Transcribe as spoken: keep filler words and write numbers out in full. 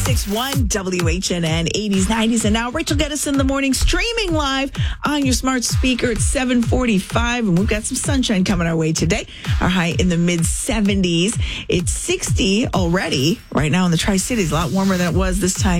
six one W H N N, eighties, nineties, and now Rachel Geddes in the morning, streaming live on your smart speaker at seven forty-five, and we've got some sunshine coming our way today. Our high in the mid seventies. It's sixty already right now in the Tri-Cities, a lot warmer than it was this time